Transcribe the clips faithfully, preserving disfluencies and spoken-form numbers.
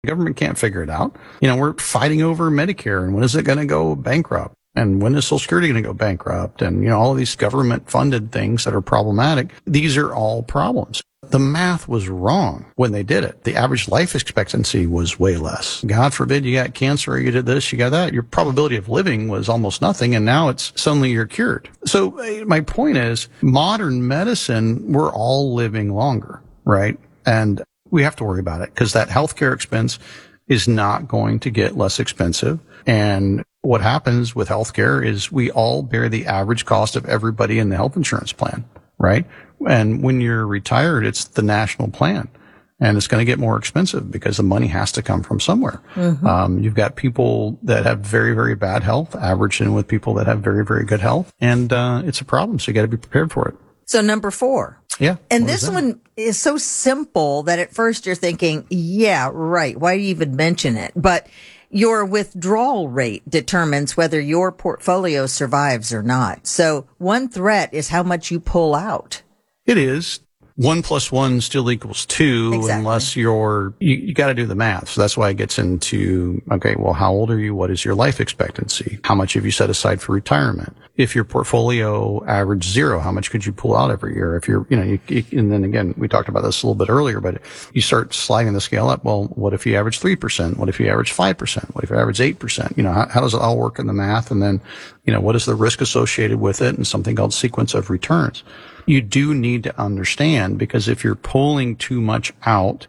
The government can't figure it out. You know, we're fighting over Medicare, and when is it going to go bankrupt? And when is Social Security going to go bankrupt? And, you know, all of these government-funded things that are problematic. These are all problems. The math was wrong when they did it. The average life expectancy was way less. God forbid you got cancer, or you did this, you got that. Your probability of living was almost nothing, and now it's suddenly you're cured. So my point is, modern medicine, we're all living longer, right? And we have to worry about it because that healthcare expense is not going to get less expensive. And what happens with healthcare is we all bear the average cost of everybody in the health insurance plan, right? And when you're retired, it's the national plan. And it's going to get more expensive because the money has to come from somewhere. Mm-hmm. Um, you've got people that have very, very bad health averaged in with people that have very, very good health. And uh, it's a problem, so you got to be prepared for it. So number four. Yeah. And this one is so simple that at first you're thinking, yeah, right. Why do you even mention it? But your withdrawal rate determines whether your portfolio survives or not. So one threat is how much you pull out. It is. One plus one still equals two, exactly. Unless you're, you, you got to do the math. So that's why it gets into, okay, well, how old are you? What is your life expectancy? How much have you set aside for retirement? If your portfolio averaged zero, how much could you pull out every year? If you're, you know, you, you, and then again, we talked about this a little bit earlier, but you start sliding the scale up. Well, what if you average three percent? What if you average five percent? What if you average eight percent? You know, how, how does it all work in the math? And then, you know, what is the risk associated with it? And something called sequence of returns. You do need to understand, because if you're pulling too much out,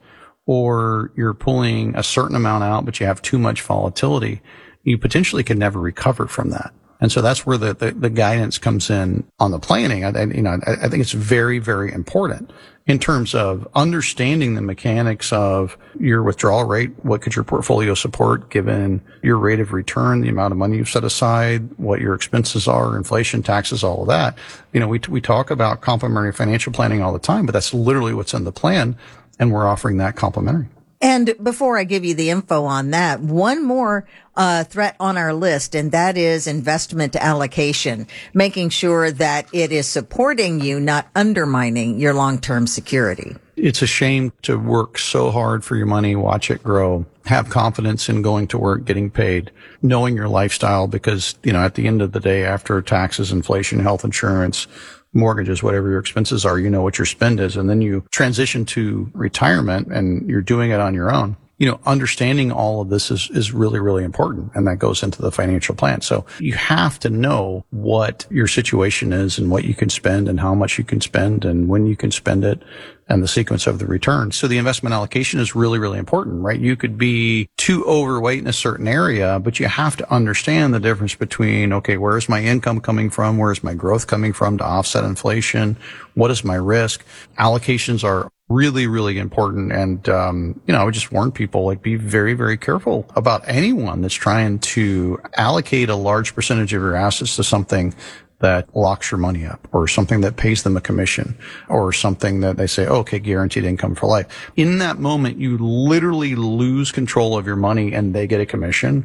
or you're pulling a certain amount out, but you have too much volatility, you potentially can never recover from that. And so that's where the, the, the guidance comes in on the planning. I, I, you know, I, I think it's very, very important in terms of understanding the mechanics of your withdrawal rate. What could your portfolio support given your rate of return, the amount of money you've set aside, what your expenses are, inflation, taxes, all of that. You know, we, we talk about complementary financial planning all the time, but that's literally what's in the plan. And we're offering that complimentary. And before I give you the info on that, one more uh threat on our list, and that is investment allocation, making sure that it is supporting you, not undermining your long-term security. It's a shame to work so hard for your money, watch it grow, have confidence in going to work, getting paid, knowing your lifestyle, because, you know, at the end of the day, after taxes, inflation, health insurance, mortgages, whatever your expenses are, you know what your spend is, and then you transition to retirement and you're doing it on your own. You know, understanding all of this is, is really, really important. And that goes into the financial plan. So you have to know what your situation is and what you can spend and how much you can spend and when you can spend it and the sequence of the return. So the investment allocation is really, really important, right? You could be too overweight in a certain area, but you have to understand the difference between, okay, where is my income coming from? Where is my growth coming from to offset inflation? What is my risk? Allocations are really, really important. And, um, you know, I would just warn people, like, be very, very careful about anyone that's trying to allocate a large percentage of your assets to something that locks your money up, or something that pays them a commission, or something that they say, oh, okay, guaranteed income for life. In that moment, you literally lose control of your money and they get a commission.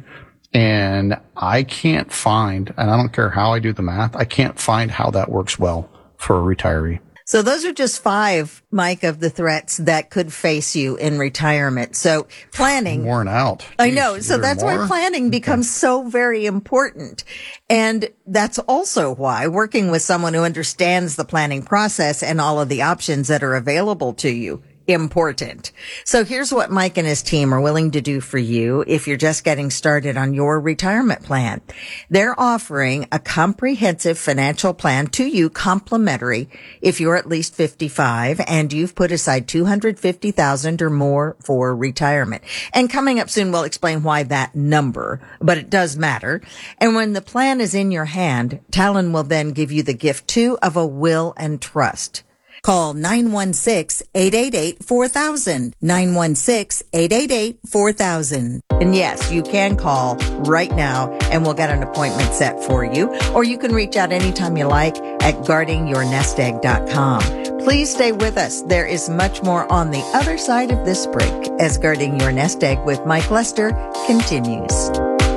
And I can't find, and I don't care how I do the math, I can't find how that works well for a retiree. So those are just five, Mike, of the threats that could face you in retirement. So planning. I'm worn out. Jeez, I know. So that's more? why planning becomes okay. so very important. And that's also why working with someone who understands the planning process and all of the options that are available to you, important. So here's what Mike and his team are willing to do for you if you're just getting started on your retirement plan. They're offering a comprehensive financial plan to you, complimentary, if you're at least fifty-five and you've put aside two hundred fifty thousand dollars or more for retirement. And coming up soon, we'll explain why that number, but it does matter. And when the plan is in your hand, Talon will then give you the gift too of a will and trust. Call nine one six, eight eight eight, four thousand, nine one six, eight eight eight, four thousand. And yes, you can call right now and we'll get an appointment set for you. Or you can reach out anytime you like at guarding your nest egg dot com. Please stay with us. There is much more on the other side of this break as Guarding Your Nest Egg with Mike Lester continues.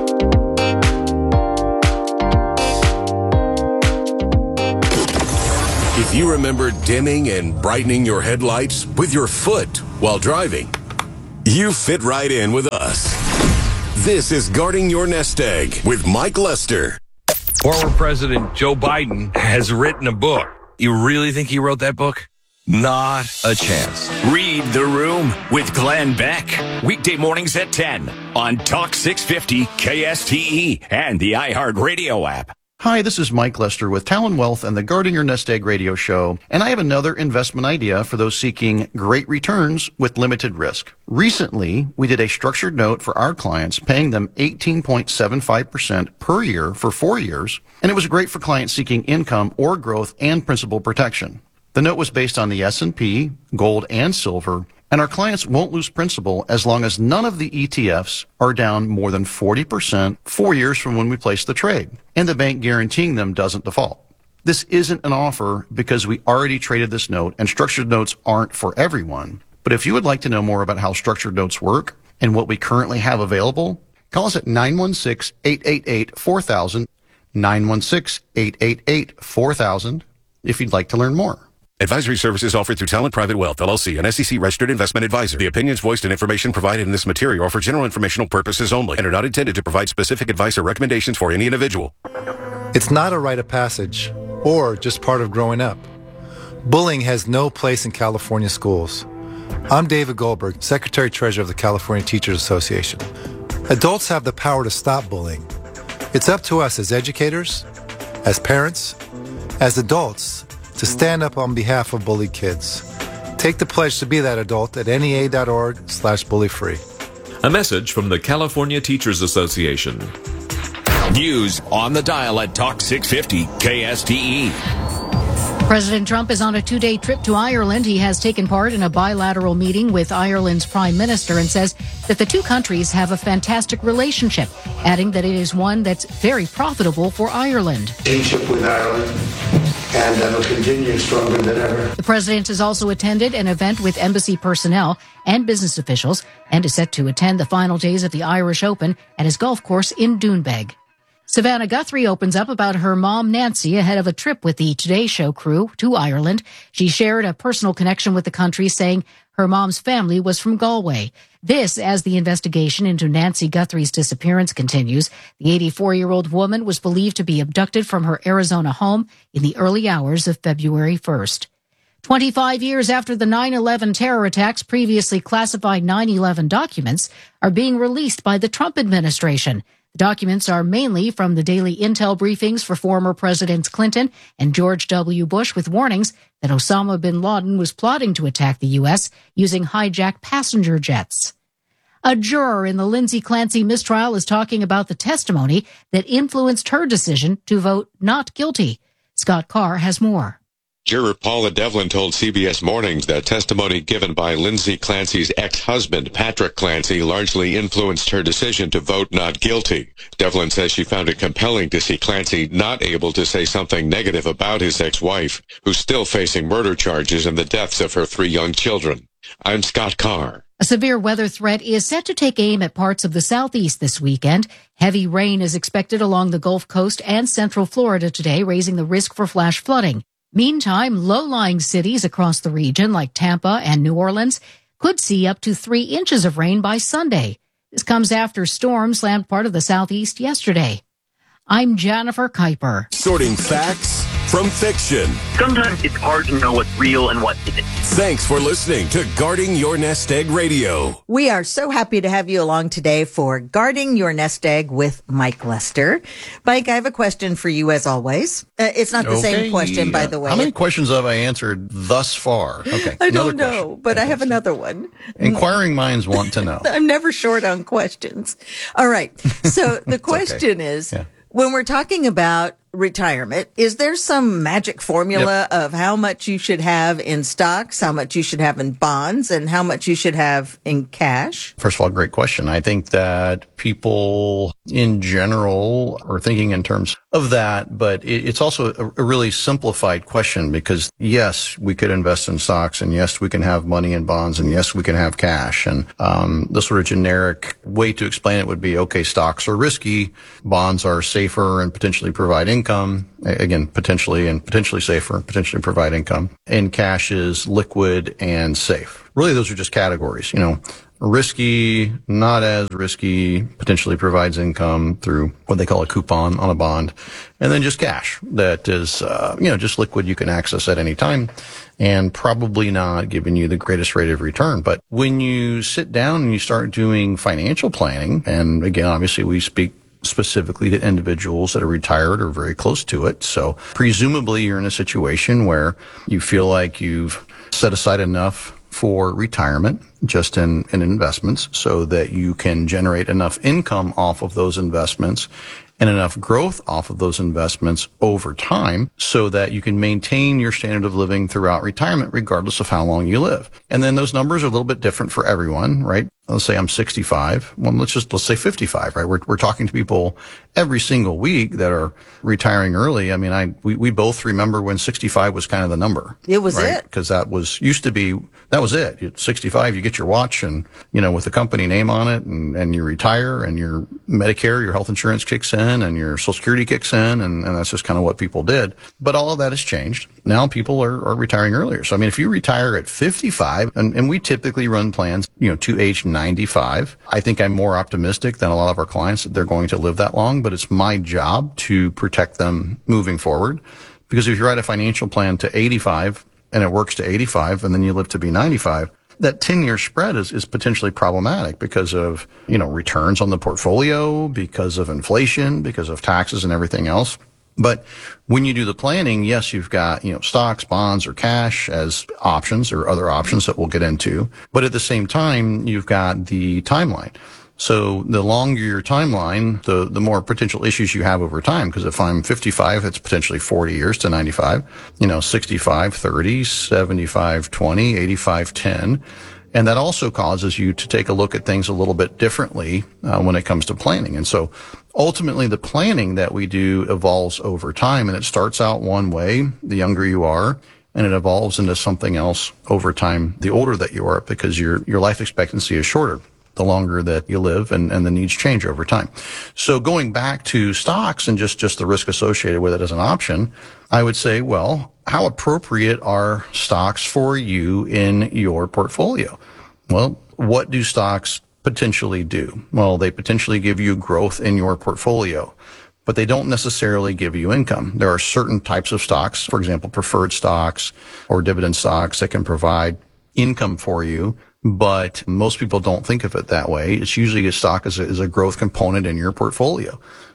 If you remember dimming and brightening your headlights with your foot while driving, You fit right in with us. This is Guarding Your Nest Egg with Mike Lester. Former President Joe Biden has written a book. You really think he wrote that book? Not a chance. Read the Room with Glenn Beck. Weekday mornings at ten on Talk six fifty K S T E and the iHeartRadio app. Hi, this is Mike Lester with Talon Wealth and the Guarding Your Nest Egg radio show, and I have another investment idea for those seeking great returns with limited risk. Recently, we did a structured note for our clients, paying them eighteen point seven five percent per year for four years, and it was great for clients seeking income or growth and principal protection. The note was based on the S and P, gold, and silver, and our clients won't lose principal as long as none of the E T Fs are down more than forty percent four years from when we placed the trade, and the bank guaranteeing them doesn't default. This isn't an offer because we already traded this note, and structured notes aren't for everyone. But if you would like to know more about how structured notes work and what we currently have available, call us at nine one six, eight eight eight, four thousand, nine one six, eight eight eight, four thousand, if you'd like to learn more. Advisory services offered through Talent Private Wealth, L L C, an S E C-registered investment advisor. The opinions voiced and information provided in this material are for general informational purposes only and are not intended to provide specific advice or recommendations for any individual. It's not a rite of passage or just part of growing up. Bullying has no place in California schools. I'm David Goldberg, Secretary-Treasurer of the California Teachers Association. Adults have the power to stop bullying. It's up to us as educators, as parents, as adults, to stand up on behalf of bullied kids. Take the pledge to be that adult at N E A dot org slash bully free. A message from the California Teachers Association. News on the dial at Talk six fifty K S T E. President Trump is on a two-day trip to Ireland. He has taken part in a bilateral meeting with Ireland's Prime Minister and says that the two countries have a fantastic relationship, adding that it is one that's very profitable for Ireland. Relationship with Ireland, and that will continue stronger than ever. The president has also attended an event with embassy personnel and business officials and is set to attend the final days of the Irish Open at his golf course in Doonbeg. Savannah Guthrie opens up about her mom, Nancy, ahead of a trip with the Today Show crew to Ireland. She shared a personal connection with the country, saying her mom's family was from Galway. This as the investigation into Nancy Guthrie's disappearance continues. The eighty-four-year-old woman was believed to be abducted from her Arizona home in the early hours of February first. twenty-five years after the nine eleven terror attacks, previously classified nine eleven documents are being released by the Trump administration. The documents are mainly from the daily intel briefings for former Presidents Clinton and George W. Bush, with warnings that Osama bin Laden was plotting to attack the U S using hijacked passenger jets. A juror in the Lindsay Clancy mistrial is talking about the testimony that influenced her decision to vote not guilty. Scott Carr has more. Juror Paula Devlin told C B S Mornings that testimony given by Lindsay Clancy's ex-husband, Patrick Clancy, largely influenced her decision to vote not guilty. Devlin says she found it compelling to see Clancy not able to say something negative about his ex-wife, who's still facing murder charges and the deaths of her three young children. I'm Scott Carr. A severe weather threat is set to take aim at parts of the southeast this weekend. Heavy rain is expected along the Gulf Coast and central Florida today, raising the risk for flash flooding. Meantime, low-lying cities across the region, like Tampa and New Orleans, could see up to three inches of rain by Sunday. This comes after storms slammed part of the southeast yesterday. I'm Jennifer Kuiper. Sorting facts from fiction. Sometimes it's hard to know what's real and what isn't. Thanks for listening to Guarding Your Nest Egg Radio. We are so happy to have you along today for Guarding Your Nest Egg with Mike Lester. Mike, I have a question for you as always. Uh, it's not the Okay. same question, by the way. How many questions have I answered thus far? Okay. I another don't know, question. but I have another one. Inquiring minds want to know. I'm never short on questions. All right. So the question okay. is, Yeah. when we're talking about retirement, is there some magic formula Yep. of how much you should have in stocks, how much you should have in bonds, and how much you should have in cash? First of all, great question. I think that people in general are thinking in terms of that, but it, it's also a, a really simplified question because yes, we could invest in stocks, and yes, we can have money in bonds, and yes, we can have cash. And um, the sort of generic way to explain it would be, okay, stocks are risky, bonds are safer and potentially provide income. Income, again, potentially and potentially safer, potentially provide income. And cash is liquid and safe. Really, those are just categories. You know, risky, not as risky, potentially provides income through what they call a coupon on a bond, and then just cash that is, uh, you know, just liquid you can access at any time and probably not giving you the greatest rate of return. But when you sit down and you start doing financial planning, and again, obviously we speak specifically to individuals that are retired or very close to it. So presumably you're in a situation where you feel like you've set aside enough for retirement just in, in investments so that you can generate enough income off of those investments and enough growth off of those investments over time so that you can maintain your standard of living throughout retirement regardless of how long you live. And then those numbers are a little bit different for everyone, right? Let's say I'm sixty-five. Well, let's just, let's say fifty-five, right? We're, we're talking to people every single week that are retiring early. I mean, I, we, we both remember when sixty-five was kind of the number. It was right? it. Because that was, used to be, that was it. At sixty-five, you get your watch and, you know, with the company name on it and, and you retire and your Medicare, your health insurance kicks in and your Social Security kicks in. And, and that's just kind of what people did. But all of that has changed. Now people are, are retiring earlier. So, I mean, if you retire at fifty-five, and, and we typically run plans, you know, to age ninety-five, I think I'm more optimistic than a lot of our clients that they're going to live that long, but it's my job to protect them moving forward. Because if you write a financial plan to eighty-five and it works to eighty-five and then you live to be ninety-five, that ten-year spread is, is potentially problematic because of, you know, returns on the portfolio, because of inflation, because of taxes and everything else. But when you do the planning, yes, you've got, you know, stocks, bonds, or cash as options or other options that we'll get into. But at the same time, you've got the timeline. So the longer your timeline, the, the more potential issues you have over time. Because if I'm fifty-five, it's potentially forty years to ninety-five, you know, sixty-five, thirty, seventy-five, twenty, eighty-five, ten. And that also causes you to take a look at things a little bit differently uh, when it comes to planning. And so ultimately the planning that we do evolves over time, and it starts out one way the younger you are, and it evolves into something else over time the older that you are, because your your life expectancy is shorter the longer that you live, and, and the needs change over time. So going back to stocks and just, just the risk associated with it as an option, I would say, well, how appropriate are stocks for you in your portfolio? Well, what do stocks potentially do? Well, they potentially give you growth in your portfolio, but they don't necessarily give you income. There are certain types of stocks, for example, preferred stocks or dividend stocks, that can provide income for you. But most people don't think of it that way. It's usually a stock as a, as a growth component in your portfolio.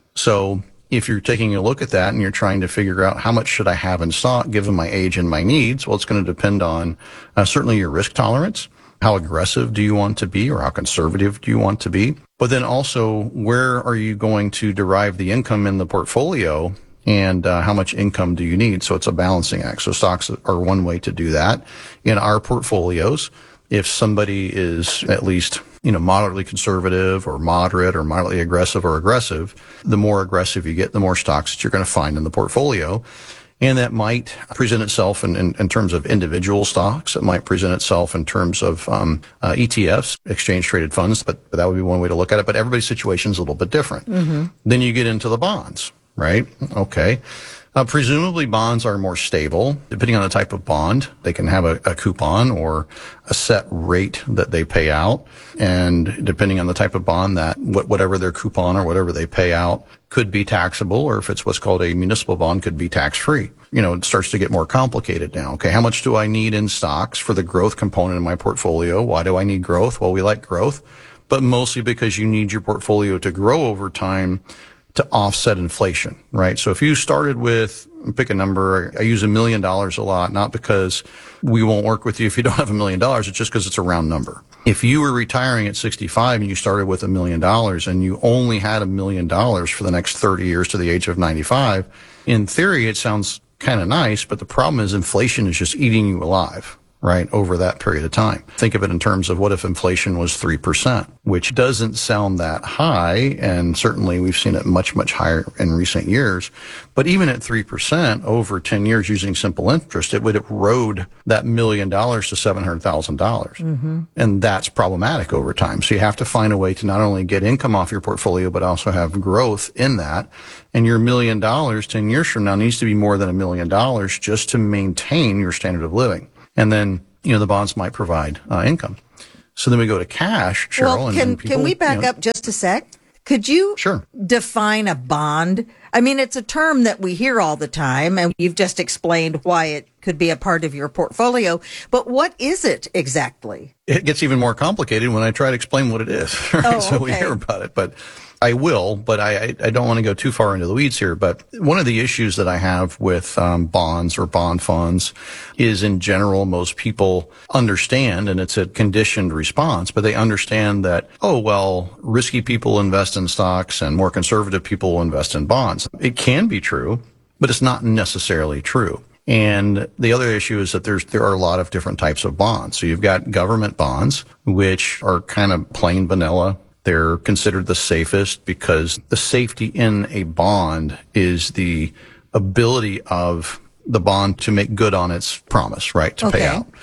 So if you're taking a look at that and you're trying to figure out how much should I have in stock given my age and my needs, well, it's going to depend on uh, certainly your risk tolerance. How aggressive do you want to be, or how conservative do you want to be? But then also, where are you going to derive the income in the portfolio? And uh, how much income do you need? So it's a balancing act. So stocks are one way to do that. In our portfolios, if somebody is at least, you know, moderately conservative or moderate or moderately aggressive or aggressive, the more aggressive you get, the more stocks that you're going to find in the portfolio. And that might present itself in, in, in terms of individual stocks. It might present itself in terms of um, uh, E T Fs, exchange traded funds, but, but that would be one way to look at it. But everybody's situation is a little bit different. Mm-hmm. Then you get into the bonds, right? Okay. Uh, presumably bonds are more stable. Depending on the type of bond, they can have a, a coupon or a set rate that they pay out. And depending on the type of bond, that whatever their coupon or whatever they pay out could be taxable, or if it's what's called a municipal bond, could be tax-free. You know, it starts to get more complicated now. Okay, how much do I need in stocks for the growth component in my portfolio? Why do I need growth? Well, we like growth, but mostly because you need your portfolio to grow over time to offset inflation, right? So if you started with, pick a number, I use a million dollars a lot, not because we won't work with you if you don't have a million dollars, it's just because it's a round number. If you were retiring at sixty-five and you started with a million dollars and you only had a million dollars for the next thirty years to the age of ninety-five, in theory, it sounds kind of nice, but the problem is inflation is just eating you alive, right, over that period of time. Think of it in terms of what if inflation was three percent, which doesn't sound that high, and certainly we've seen it much, much higher in recent years. But even at three percent over ten years using simple interest, it would erode that million dollars to seven hundred thousand dollars. Mm-hmm. And that's problematic over time. So you have to find a way to not only get income off your portfolio, but also have growth in that. And your million dollars ten years from now needs to be more than a million dollars just to maintain your standard of living. And then, you know, the bonds might provide uh, income. So then we go to cash, Cheryl. Well, and, can, and people, can we back you know, up just a sec? Could you Sure. define a bond? I mean, it's a term that we hear all the time, and you've just explained why it could be a part of your portfolio. But what is it exactly? It gets even more complicated when I try to explain what it is. Right? Oh, So we okay. hear about it, but I will, but I, I, I don't want to go too far into the weeds here. But one of the issues that I have with um, bonds or bond funds is, in general, most people understand, and it's a conditioned response, but they understand that, oh, well, risky people invest in stocks and more conservative people invest in bonds. It can be true, but it's not necessarily true. And the other issue is that there's there are a lot of different types of bonds. So you've got government bonds, which are kind of plain vanilla. They're considered the safest because the safety in a bond is the ability of the bond to make good on its promise, right, to Okay. pay out.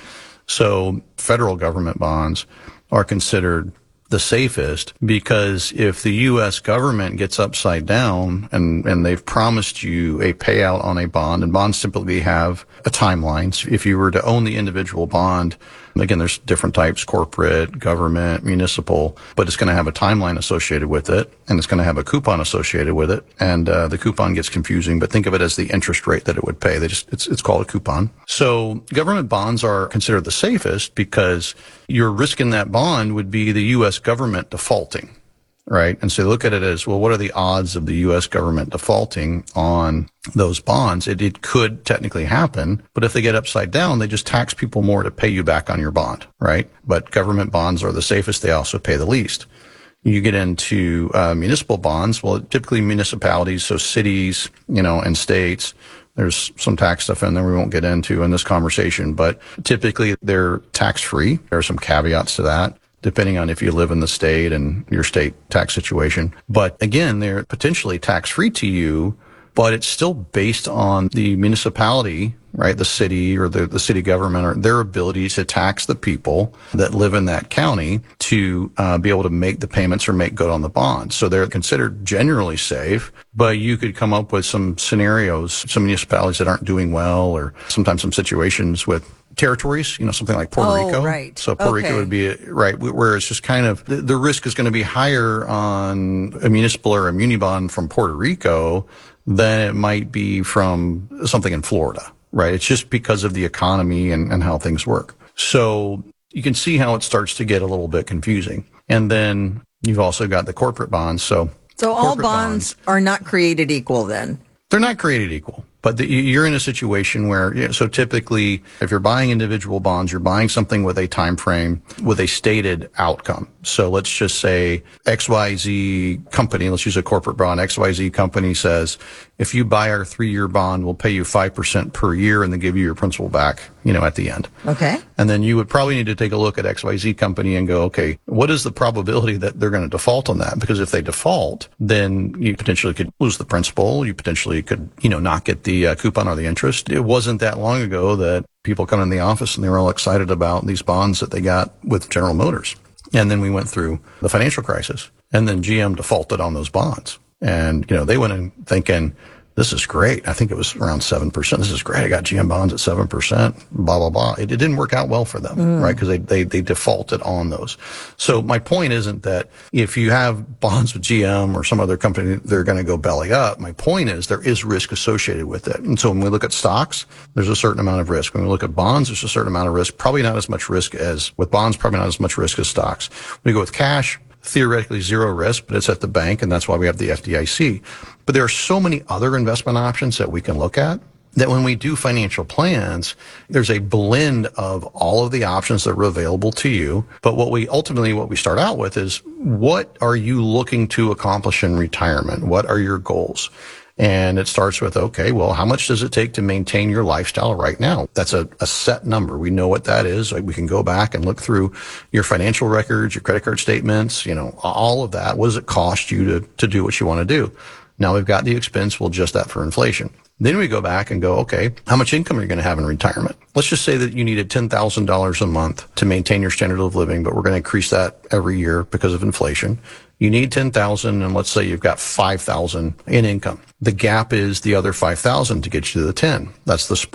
So federal government bonds are considered the safest because if the U S government gets upside down and, and they've promised you a payout on a bond, and bonds typically have a timeline. So if you were to own the individual bond, again, there's different types, corporate, government, municipal, but it's going to have a timeline associated with it, and it's going to have a coupon associated with it. And uh, the coupon gets confusing, but think of it as the interest rate that it would pay. They just it's it's called a coupon. So government bonds are considered the safest because your risk in that bond would be the U S government defaulting. Right. And so look at it as, well, what are the odds of the U S government defaulting on those bonds? It, it could technically happen, but if they get upside down, they just tax people more to pay you back on your bond. Right. But government bonds are the safest. They also pay the least. You get into uh, municipal bonds. Well, typically municipalities, so cities, you know, and states. There's some tax stuff in there we won't get into in this conversation, but typically they're tax free. There are some caveats to that, depending on if you live in the state and your state tax situation. But again, they're potentially tax-free to you, but it's still based on the municipality, right, the city or the, the city government, or their ability to tax the people that live in that county to uh, be able to make the payments or make good on the bond. So they're considered generally safe, but you could come up with some scenarios, some municipalities that aren't doing well, or sometimes some situations with territories, you know, something like Puerto Oh, Rico. right. So Puerto Okay. Rico would be, right, where it's just kind of, the, the risk is going to be higher on a municipal or a muni bond from Puerto Rico than it might be from something in Florida, right? It's just because of the economy and, and how things work. So you can see how it starts to get a little bit confusing. And then you've also got the corporate bonds. So, So all corporate bonds are not created equal then? they're not created equal, but the, you're in a situation where, you know, so typically if you're buying individual bonds, you're buying something with a time frame, with a stated outcome. So let's just say X Y Z company, let's use a corporate bond, X Y Z company says, if you buy our three-year bond, we'll pay you five percent per year and then give you your principal back, you know, at the end. Okay. And then you would probably need to take a look at X Y Z company and go, okay, what is the probability that they're going to default on that? Because if they default, then you potentially could lose the principal. You potentially could, you know, not get the uh, coupon or the interest. It wasn't that long ago that people come in the office and they were all excited about these bonds that they got with General Motors. And then we went through the financial crisis, and then G M defaulted on those bonds. And, you know, they went in thinking, this is great. I think it was around seven percent. This is great. I got G M bonds at seven percent, blah, blah, blah. It, it didn't work out well for them, mm. right? Because they, they, they defaulted on those. So my point isn't that if you have bonds with G M or some other company, they're going to go belly up. My point is there is risk associated with it. And so when we look at stocks, there's a certain amount of risk. When we look at bonds, there's a certain amount of risk. Probably not as much risk as with bonds, probably not as much risk as stocks. When we go with cash, theoretically zero risk, but it's at the bank, and that's why we have the F D I C. But there are so many other investment options that we can look at that when we do financial plans, there's a blend of all of the options that are available to you. But what we ultimately, what we start out with is, what are you looking to accomplish in retirement? What are your goals? And it starts with, okay, well, how much does it take to maintain your lifestyle right now? That's a, a set number. We know what that is. Like, we can go back and look through your financial records, your credit card statements, you know, all of that. What does it cost you to, to do what you want to do? Now we've got the expense. We'll adjust that for inflation. Then we go back and go, okay, how much income are you going to have in retirement? Let's just say that you needed ten thousand dollars a month to maintain your standard of living, but we're going to increase that every year because of inflation. You need ten thousand, and let's say you've got five thousand in income. The gap is the other five thousand to get you to the ten. That's the spread.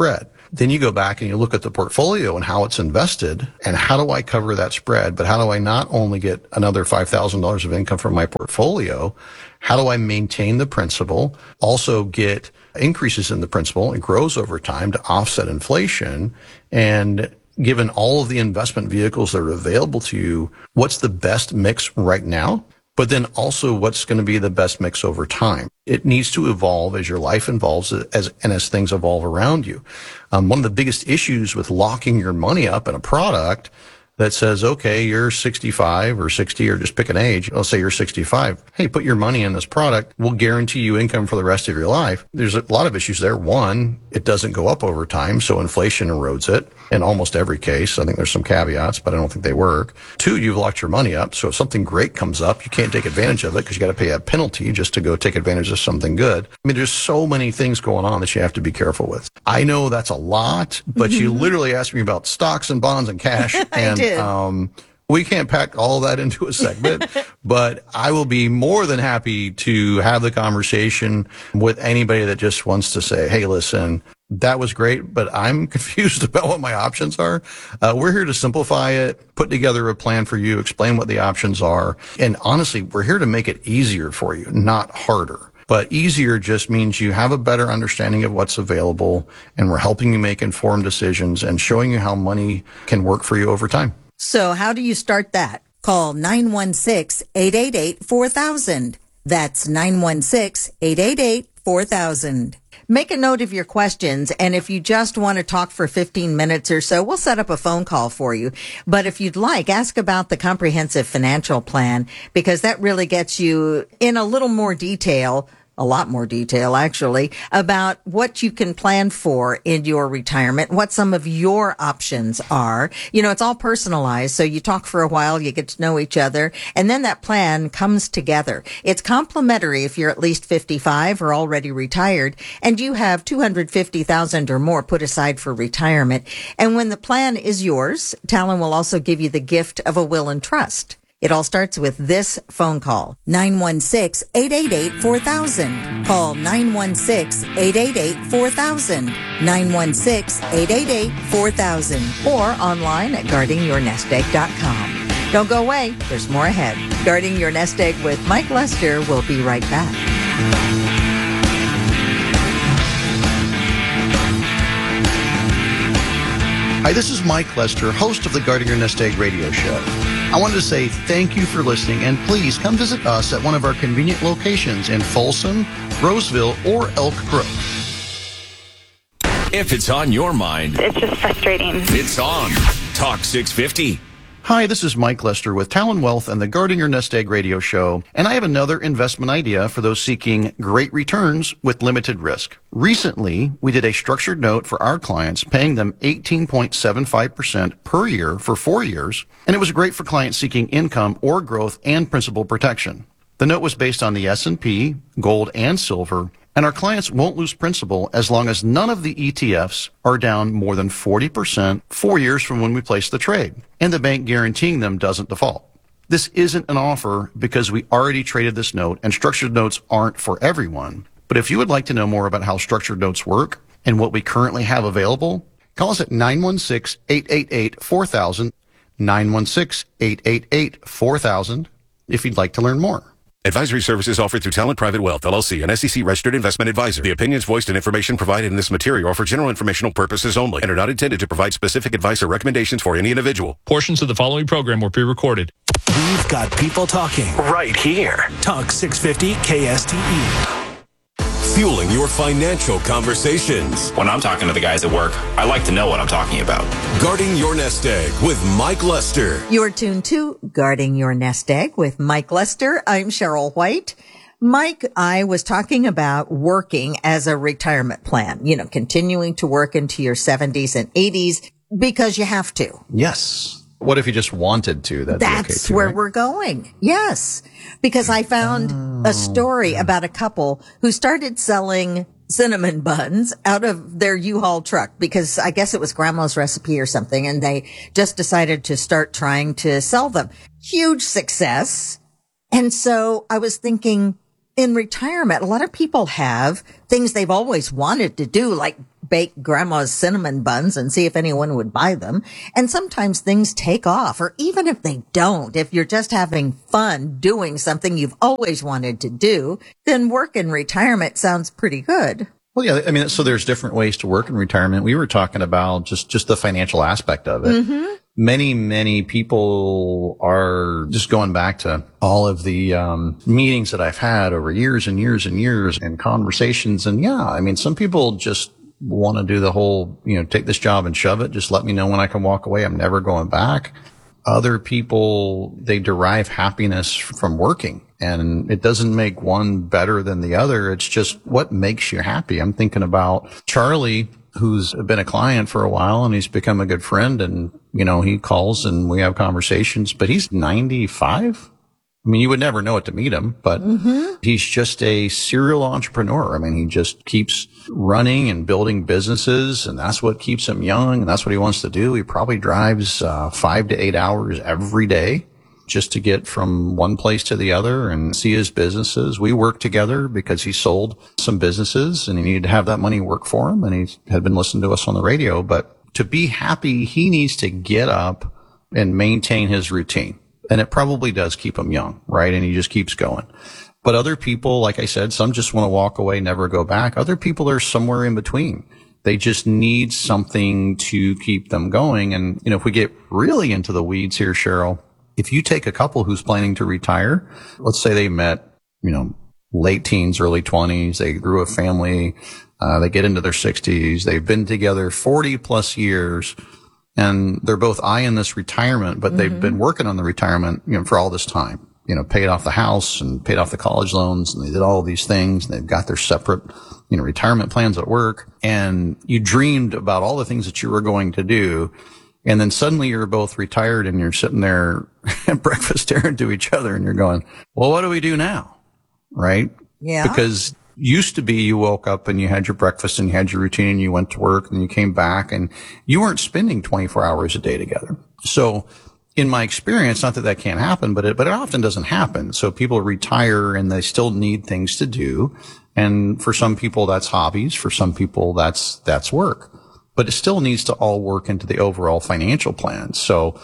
Then you go back and you look at the portfolio and how it's invested and how do I cover that spread? But how do I not only get another five thousand dollars of income from my portfolio? How do I maintain the principal, also get increases in the principal? It grows over time to offset inflation. And given all of the investment vehicles that are available to you, what's the best mix right now? But then also what's going to be the best mix over time. It needs to evolve as your life evolves as, and as things evolve around you. Um, one of the biggest issues with locking your money up in a product that says, okay, you're sixty-five or sixty or just pick an age. Let's say you're sixty-five. Hey, put your money in this product. We'll guarantee you income for the rest of your life. There's a lot of issues there. One, it doesn't go up over time, so inflation erodes it in almost every case. I think there's some caveats, but I don't think they work. Two, you've locked your money up, so if something great comes up, you can't take advantage of it because you got to pay a penalty just to go take advantage of something good. I mean, there's so many things going on that you have to be careful with. I know that's a lot, but you literally asked me about stocks and bonds and cash. And I did. Um, we can't pack all that into a segment, but I will be more than happy to have the conversation with anybody that just wants to say, hey, listen, that was great, but I'm confused about what my options are. Uh, we're here to simplify it, put together a plan for you, explain what the options are. And honestly, we're here to make it easier for you, not harder. But easier just means you have a better understanding of what's available, and we're helping you make informed decisions and showing you how money can work for you over time. So how do you start that? Call nine one six, eight eight eight, four thousand. That's nine one six, eight eight eight, four thousand. Make a note of your questions, and if you just want to talk for fifteen minutes or so, we'll set up a phone call for you. But if you'd like, ask about the comprehensive financial plan, because that really gets you in a little more detail, a lot more detail actually, about what you can plan for in your retirement, what some of your options are. You know, it's all personalized, so you talk for a while, you get to know each other, and then that plan comes together. It's complimentary if you're at least fifty-five or already retired, and you have two hundred fifty thousand dollars or more put aside for retirement. And when the plan is yours, Talon will also give you the gift of a will and trust. It all starts with this phone call, nine one six, eight eight eight, four thousand. Call nine one six, eight eight eight, four thousand, nine one six, eight eight eight, four thousand, or online at guarding your nest egg dot com. Don't go away. There's more ahead. Guarding Your Nest Egg with Mike Lester will be right back. Hi, this is Mike Lester, host of the Guarding Your Nest Egg radio show. I wanted to say thank you for listening, and please come visit us at one of our convenient locations in Folsom, Roseville, or Elk Grove. If it's on your mind, it's just frustrating. It's on Talk six fifty. Hi, this is Mike Lester with Talon Wealth and the Guarding Your Nest Egg radio show, and I have another investment idea for those seeking great returns with limited risk. Recently, we did a structured note for our clients, paying them eighteen point seven five percent per year for four years, and it was great for clients seeking income or growth and principal protection. The note was based on the S and P, gold, and silver, and our clients won't lose principal as long as none of the E T Fs are down more than forty percent four years from when we place the trade, and the bank guaranteeing them doesn't default. This isn't an offer because we already traded this note, and structured notes aren't for everyone. But if you would like to know more about how structured notes work and what we currently have available, call us at nine one six, eight eight eight, four thousand, nine one six, eight eight eight, four thousand, if you'd like to learn more. Advisory services offered through Talent Private Wealth, L L C, an S E C-registered investment advisor. The opinions voiced and information provided in this material are for general informational purposes only and are not intended to provide specific advice or recommendations for any individual. Portions of the following program were pre-recorded. We've got people talking right here. Talk six fifty K S T E. Fueling your financial conversations. When I'm talking to the guys at work, I like to know what I'm talking about. Guarding Your Nest Egg with Mike Lester. You're tuned to Guarding Your Nest Egg with Mike Lester. I'm Cheryl White. Mike, I was talking about working as a retirement plan, you know, continuing to work into your seventies and eighties because you have to. Yes. What if you just wanted to? That'd That's be okay too, where right? we're going. Yes. Because I found oh, a story yeah. about a couple who started selling cinnamon buns out of their U-Haul truck because I guess it was grandma's recipe or something. And they just decided to start trying to sell them. Huge success. And so I was thinking in retirement, a lot of people have things they've always wanted to do, like bake grandma's cinnamon buns and see if anyone would buy them. And sometimes things take off, or even if they don't, if you're just having fun doing something you've always wanted to do, then work in retirement sounds pretty good. Well, yeah, I mean, so there's different ways to work in retirement. We were talking about just, just the financial aspect of it. Mm-hmm. Many, many people are just going back to all of the um, meetings that I've had over years and years and years and conversations. And yeah, I mean, some people just want to do the whole, you know, take this job and shove it. Just let me know when I can walk away. I'm never going back. Other people, they derive happiness from working, and it doesn't make one better than the other. It's just what makes you happy. I'm thinking about Charlie, who's been a client for a while, and he's become a good friend, and, you know, he calls and we have conversations, but he's ninety-five. I mean, you would never know it to meet him, but mm-hmm. he's just a serial entrepreneur. I mean, he just keeps running and building businesses, and that's what keeps him young, and that's what he wants to do. He probably drives uh, five to eight hours every day just to get from one place to the other and see his businesses. We work together because he sold some businesses and he needed to have that money work for him, and he had been listening to us on the radio. But to be happy, he needs to get up and maintain his routine. And it probably does keep him young, right? And he just keeps going. But other people, like I said, some just want to walk away, never go back. Other people are somewhere in between. They just need something to keep them going. And, you know, if we get really into the weeds here, Cheryl, if you take a couple who's planning to retire, let's say they met, you know, late teens, early twenties, they grew a family, uh, they get into their sixties, they've been together forty plus years, and they're both eyeing this retirement, but mm-hmm. they've been working on the retirement, you know, for all this time, you know, paid off the house and paid off the college loans, and they did all of these things, and they've got their separate, you know, retirement plans at work. And you dreamed about all the things that you were going to do. And then suddenly you're both retired and you're sitting there at breakfast staring to each other and you're going, well, what do we do now? Right? Yeah. Because used to be you woke up and you had your breakfast and you had your routine and you went to work and you came back and you weren't spending twenty-four hours a day together. So in my experience, not that that can't happen, but it, but it often doesn't happen. So people retire and they still need things to do. And for some people, that's hobbies. For some people, that's, that's work. But it still needs to all work into the overall financial plan. So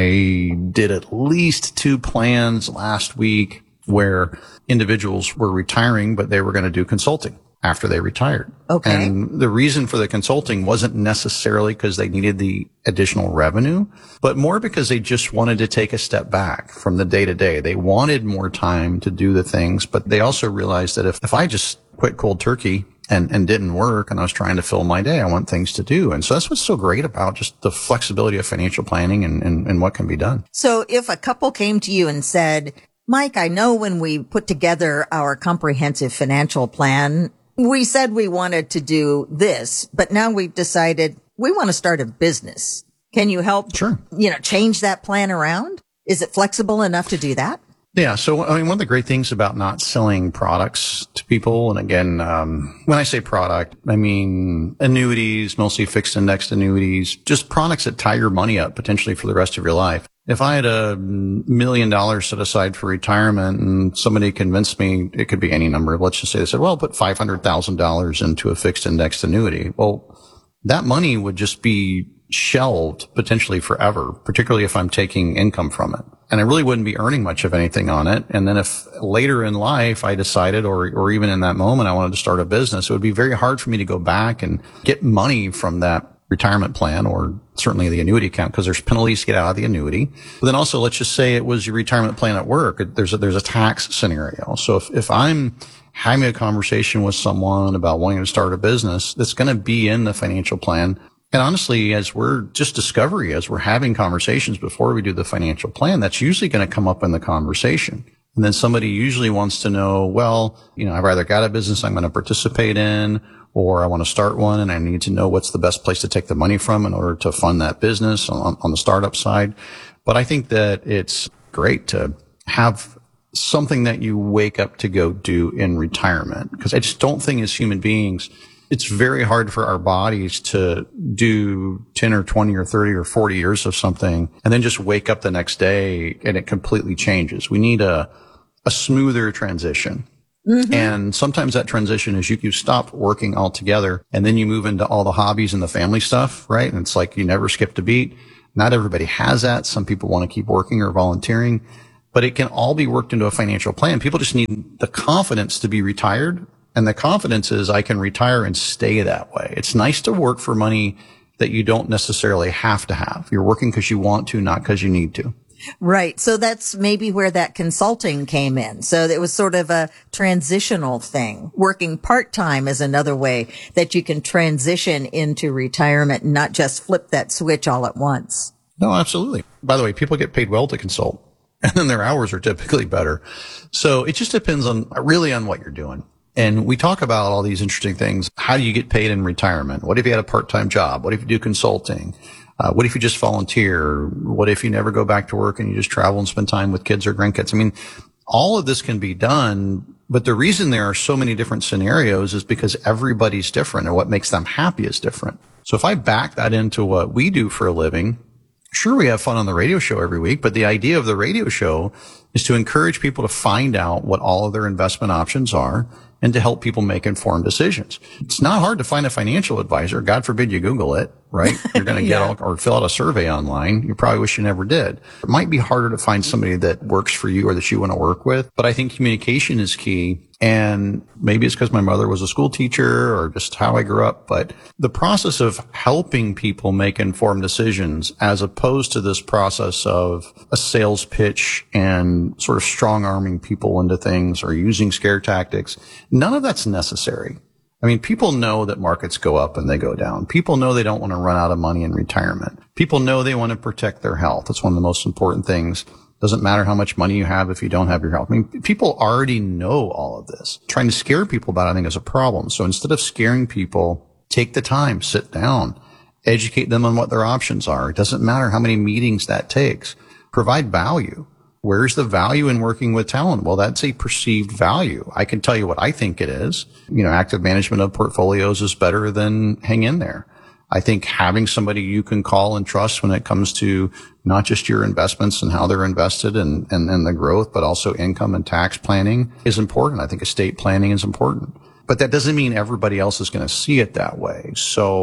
I did at least two plans last week where individuals were retiring, but they were going to do consulting after they retired. Okay. And the reason for the consulting wasn't necessarily because they needed the additional revenue, but more because they just wanted to take a step back from the day to day. They wanted more time to do the things, but they also realized that if, if I just quit cold turkey and, and didn't work and I was trying to fill my day, I want things to do. And so that's what's so great about just the flexibility of financial planning and, and, and what can be done. So if a couple came to you and said, Mike, I know when we put together our comprehensive financial plan, we said we wanted to do this, but now we've decided we want to start a business. Can you help, sure. you know, change that plan around? Is it flexible enough to do that? Yeah. So, I mean, one of the great things about not selling products to people, and again, um, when I say product, I mean annuities, mostly fixed indexed annuities, just products that tie your money up potentially for the rest of your life. If I had a million dollars set aside for retirement and somebody convinced me, it could be any number. Let's just say they said, well, put five hundred thousand dollars into a fixed indexed annuity. Well, that money would just be shelved potentially forever, particularly if I'm taking income from it. And I really wouldn't be earning much of anything on it. And then if later in life I decided, or, or even in that moment, I wanted to start a business, it would be very hard for me to go back and get money from that retirement plan, or certainly the annuity account, because there's penalties to get out of the annuity. But then also, let's just say it was your retirement plan at work. There's a, there's a tax scenario. So if, if I'm having a conversation with someone about wanting to start a business, that's going to be in the financial plan. And honestly, as we're just discovery, as we're having conversations before we do the financial plan, that's usually going to come up in the conversation. And then somebody usually wants to know, well, you know, I've either got a business I'm going to participate in, or I want to start one and I need to know what's the best place to take the money from in order to fund that business on, on the startup side. But I think that it's great to have something that you wake up to go do in retirement, because I just don't think as human beings, it's very hard for our bodies to do ten or twenty or thirty or forty years of something and then just wake up the next day and it completely changes. We need a, a smoother transition. Mm-hmm. And sometimes that transition is you, you stop working altogether and then you move into all the hobbies and the family stuff, right? And it's like you never skipped a beat. Not everybody has that. Some people want to keep working or volunteering, but it can all be worked into a financial plan. People just need the confidence to be retired. And the confidence is I can retire and stay that way. It's nice to work for money that you don't necessarily have to have. You're working because you want to, not because you need to. Right. So that's maybe where that consulting came in. So it was sort of a transitional thing. Working part-time is another way that you can transition into retirement and not just flip that switch all at once. No, absolutely. By the way, people get paid well to consult, and then their hours are typically better. So it just depends on really on what you're doing. And we talk about all these interesting things. How do you get paid in retirement? What if you had a part-time job? What if you do consulting? Uh, what if you just volunteer? What if you never go back to work and you just travel and spend time with kids or grandkids? I mean, all of this can be done, but the reason there are so many different scenarios is because everybody's different and what makes them happy is different. So if I back that into what we do for a living, sure, we have fun on the radio show every week, but the idea of the radio show is to encourage people to find out what all of their investment options are and to help people make informed decisions. It's not hard to find a financial advisor. God forbid you Google it, right? You're going to get yeah. all, or fill out a survey online. You probably wish you never did. It might be harder to find somebody that works for you or that you want to work with, but I think communication is key. And maybe it's because my mother was a school teacher or just how I grew up, but the process of helping people make informed decisions as opposed to this process of a sales pitch and sort of strong arming people into things or using scare tactics, none of that's necessary. I mean, people know that markets go up and they go down. People know they don't want to run out of money in retirement. People know they want to protect their health. It's one of the most important things. Doesn't matter how much money you have if you don't have your health. I mean, people already know all of this. Trying to scare people about it, I think, is a problem. So instead of scaring people, take the time, sit down, educate them on what their options are. It doesn't matter how many meetings that takes. Provide value. Where's the value in working with talent? Well, that's a perceived value. I can tell you what I think it is. You know, active management of portfolios is better than hang in there. I think having somebody you can call and trust when it comes to not just your investments and how they're invested and, and, and the growth, but also income and tax planning is important. I think estate planning is important, but that doesn't mean everybody else is going to see it that way.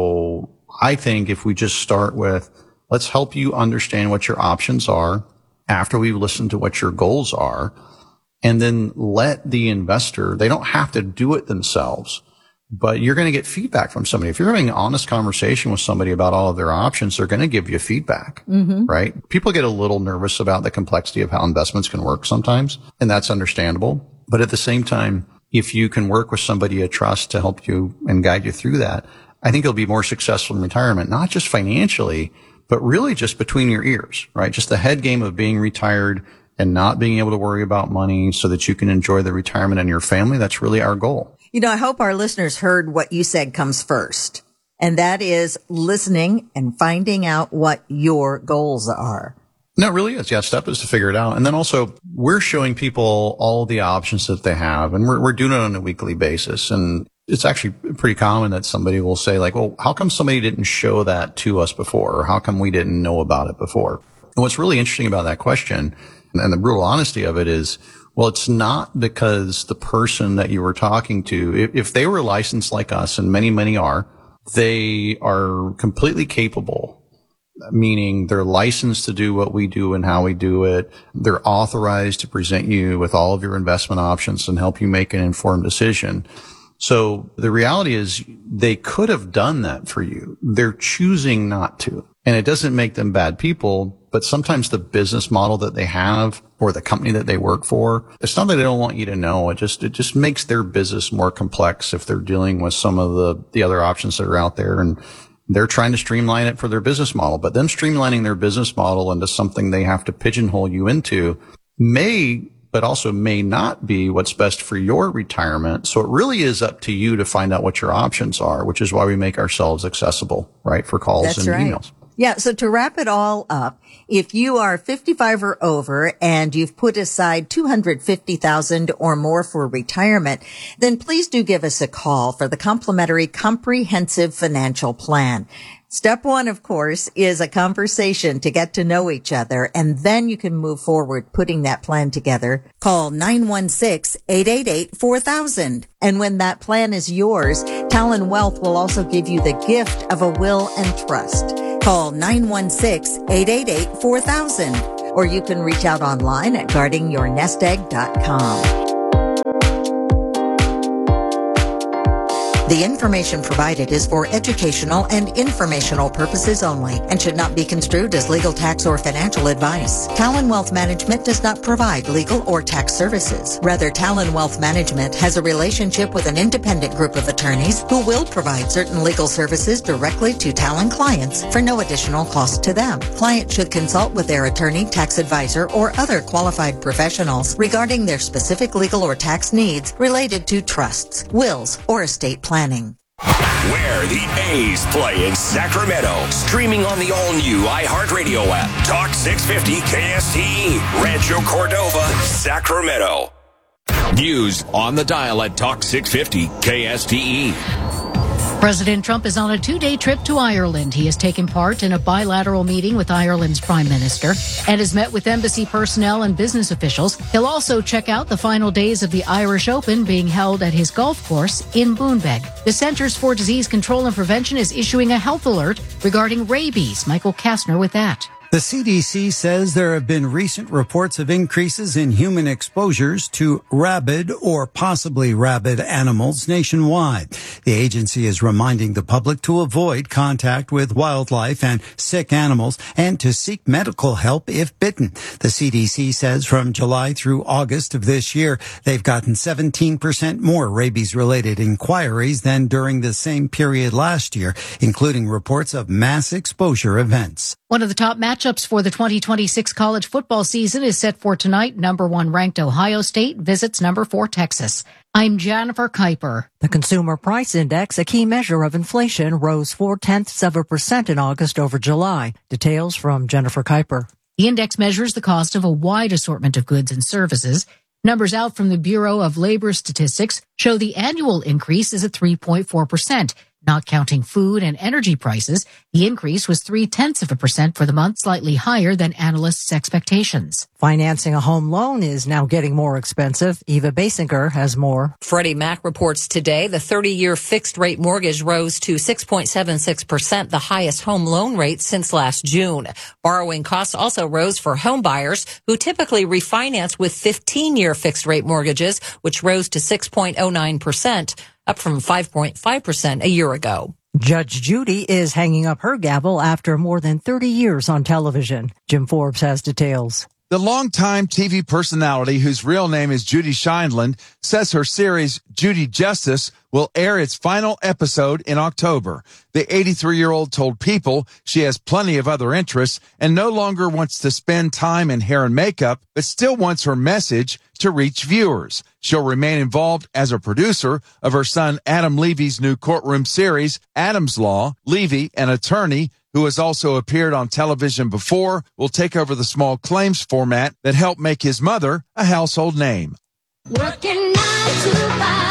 So I think if we just start with, let's help you understand what your options are after we've listened to what your goals are, and then let the investor, they don't have to do it themselves, but you're going to get feedback from somebody. If you're having an honest conversation with somebody about all of their options, they're going to give you feedback, mm-hmm. right? People get a little nervous about the complexity of how investments can work sometimes, and that's understandable. But at the same time, if you can work with somebody you trust to help you and guide you through that, I think you'll be more successful in retirement, not just financially, but really just between your ears, right? Just the head game of being retired and not being able to worry about money so that you can enjoy the retirement and your family. That's really our goal. You know, I hope our listeners heard what you said comes first, and that is listening and finding out what your goals are. No, it really is. Yeah, step is to figure it out. And then also we're showing people all the options that they have, and we're, we're doing it on a weekly basis. And it's actually pretty common that somebody will say like, well, how come somebody didn't show that to us before? Or how come we didn't know about it before? And what's really interesting about that question and the brutal honesty of it is, well, it's not because the person that you were talking to, if, if they were licensed like us, and many, many are, they are completely capable, meaning they're licensed to do what we do and how we do it. They're authorized to present you with all of your investment options and help you make an informed decision. So the reality is they could have done that for you. They're choosing not to. And it doesn't make them bad people, but sometimes the business model that they have or the company that they work for, it's not that they don't want you to know. It just, it just makes their business more complex if they're dealing with some of the, the other options that are out there. And they're trying to streamline it for their business model, but them streamlining their business model into something they have to pigeonhole you into may, but also may not be what's best for your retirement. So it really is up to you to find out what your options are, which is why we make ourselves accessible, right, for calls That's and right. emails. Yeah. So to wrap it all up, if you are fifty-five or over and you've put aside two hundred fifty thousand dollars or more for retirement, then please do give us a call for the complimentary comprehensive financial plan. Step one, of course, is a conversation to get to know each other, and then you can move forward putting that plan together. Call nine one six, eight eight eight, four thousand. And when that plan is yours, Talon Wealth will also give you the gift of a will and trust. Call nine one six, eight eight eight, four thousand, or you can reach out online at guarding your nest egg dot com. The information provided is for educational and informational purposes only and should not be construed as legal, tax, or financial advice. Talon Wealth Management does not provide legal or tax services. Rather, Talon Wealth Management has a relationship with an independent group of attorneys who will provide certain legal services directly to Talon clients for no additional cost to them. Clients should consult with their attorney, tax advisor, or other qualified professionals regarding their specific legal or tax needs related to trusts, wills, or estate planning. Planning. Where the A's play in Sacramento. Streaming on the all-new iHeartRadio app. Talk six fifty K S T E. Rancho Cordova, Sacramento. News on the dial at Talk six fifty K S T E. President Trump is on a two-day trip to Ireland. He has taken part in a bilateral meeting with Ireland's Prime Minister and has met with embassy personnel and business officials. He'll also check out the final days of the Irish Open being held at his golf course in Boonbeg. The Centers for Disease Control and Prevention is issuing a health alert regarding rabies. Michael Kastner with that. The C D C says there have been recent reports of increases in human exposures to rabid or possibly rabid animals nationwide. The agency is reminding the public to avoid contact with wildlife and sick animals and to seek medical help if bitten. The C D C says from July through August of this year, they've gotten seventeen percent more rabies-related inquiries than during the same period last year, including reports of mass exposure events. One of the top matchups for the twenty twenty-six college football season is set for tonight. Number one ranked Ohio State visits number four Texas. I'm Jennifer Kuiper. The Consumer Price Index, a key measure of inflation, rose four-tenths of a percent in August over July. Details from Jennifer Kuiper. The index measures the cost of a wide assortment of goods and services. Numbers out from the Bureau of Labor Statistics show the annual increase is at three point four percent. Not counting food and energy prices, the increase was three-tenths of a percent for the month, slightly higher than analysts' expectations. Financing a home loan is now getting more expensive. Eva Basinger has more. Freddie Mac reports today the thirty-year fixed-rate mortgage rose to six point seven six percent, the highest home loan rate since last June. Borrowing costs also rose for home buyers who typically refinance with fifteen-year fixed-rate mortgages, which rose to six point oh nine percent. Up from five point five percent a year ago. Judge Judy is hanging up her gavel after more than thirty years on television. Jim Forbes has details. The longtime T V personality, whose real name is Judy Scheindland, says her series, Judy Justice, will air its final episode in October. The eighty-three-year-old told People she has plenty of other interests and no longer wants to spend time in hair and makeup, but still wants her message to reach viewers. She'll remain involved as a producer of her son Adam Levy's new courtroom series, Adam's Law. Levy, an attorney who has also appeared on television before, will take over the small claims format that helped make his mother a household name. Working nine to five.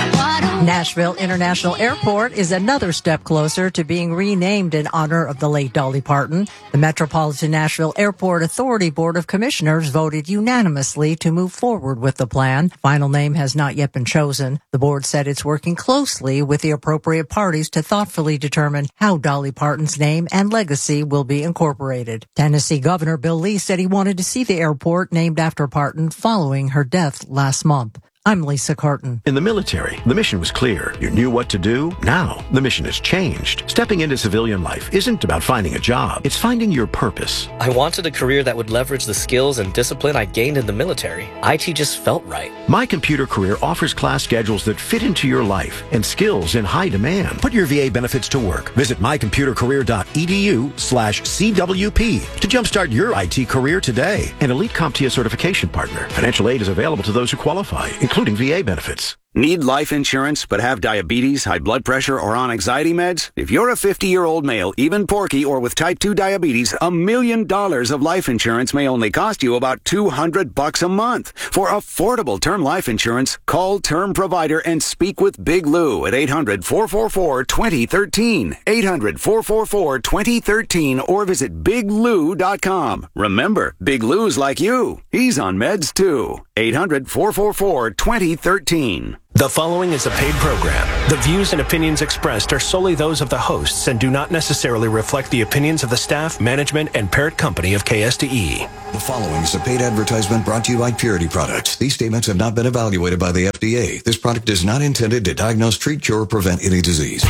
Nashville International Airport is another step closer to being renamed in honor of the late Dolly Parton. The Metropolitan Nashville Airport Authority Board of Commissioners voted unanimously to move forward with the plan. Final name has not yet been chosen. The board said it's working closely with the appropriate parties to thoughtfully determine how Dolly Parton's name and legacy will be incorporated. Tennessee Governor Bill Lee said he wanted to see the airport named after Parton following her death last month. I'm Lisa Carton. In the military, the mission was clear. You knew what to do. Now, the mission has changed. Stepping into civilian life isn't about finding a job. It's finding your purpose. I wanted a career that would leverage the skills and discipline I gained in the military. I T just felt right. My Computer Career offers class schedules that fit into your life and skills in high demand. Put your V A benefits to work. Visit mycomputercareer.edu slash CWP to jumpstart your I T career today. An Elite CompTIA certification partner. Financial aid is available to those who qualify, including V A benefits. Need life insurance but have diabetes, high blood pressure, or on anxiety meds? If you're a fifty-year-old male, even porky, or with type two diabetes, a million dollars of life insurance may only cost you about two hundred bucks a month. For affordable term life insurance, call Term Provider and speak with Big Lou at eight hundred, four four four, two zero one three, eight hundred, four four four, two zero one three, or visit big lou dot com. Remember, Big Lou's like you. He's on meds too. eight hundred, four four four, two zero one three. The following is a paid program. The views and opinions expressed are solely those of the hosts and do not necessarily reflect the opinions of the staff, management, and parent company of K S T E. The following is a paid advertisement brought to you by Purity Products. These statements have not been evaluated by the F D A. This product is not intended to diagnose, treat, cure, or prevent any disease.